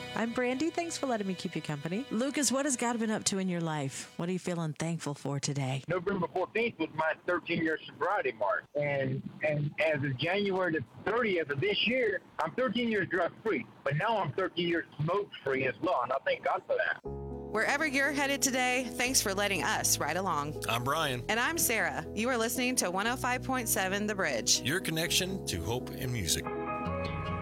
I'm Brandy. Thanks for letting me keep you company. Lucas, what has God been up to in your life? What are you feeling thankful for today? November 14th was my 13-year sobriety mark. And as of January the 30th of this year, I'm 13 years drug-free. But now I'm 13 years smoke-free as well, and I thank God for that. Wherever you're headed today, thanks for letting us ride along. I'm Brian. And I'm Sarah. You are listening to 105.7 The Bridge. Your connection to hope and music.